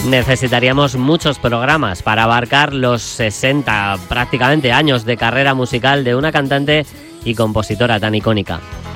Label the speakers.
Speaker 1: necesitaríamos muchos programas para abarcar los 60 prácticamente años de carrera musical de una cantante y compositora tan icónica.